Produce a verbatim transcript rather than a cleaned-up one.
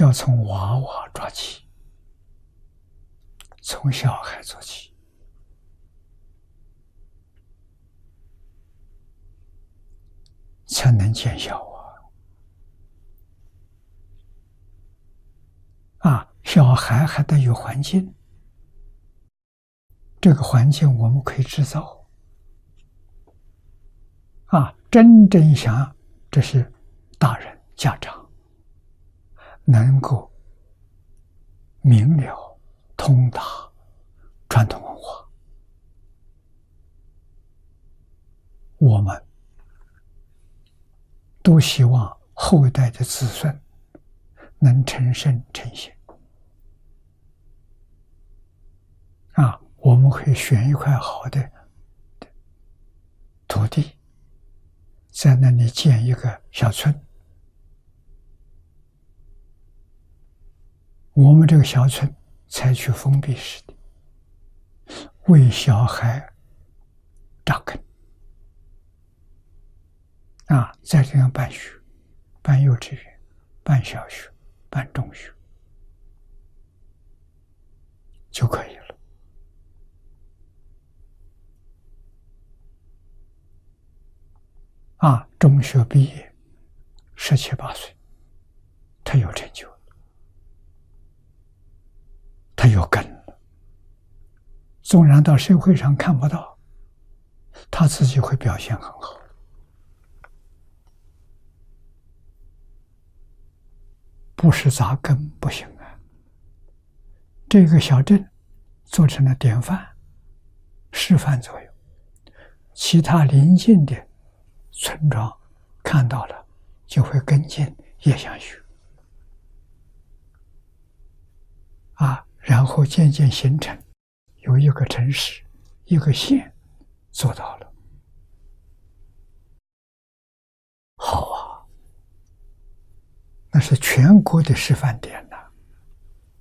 要从娃娃抓起，从小孩做起。才能见效啊！啊，小孩还得有环境，这个环境我们可以制造。啊，真正想这是大人家长能够明了通达传统文化，我们都希望后一代的子孙能成圣成贤。啊，我们可以选一块好的土地，在那里建一个小村。我们这个小村采取封闭式的，为小孩扎根。啊，在这样办学、办幼稚园、办小学、办中学就可以了。啊，中学毕业，十七八岁，他有成就了，他有根了。纵然到社会上看不到，他自己会表现很好。不是扎根不行啊！这个小镇做成了典范、示范作用，其他邻近的村庄看到了，就会跟进，也想学啊，然后渐渐形成有一个城市、一个县做到了，好啊！那是全国的示范点。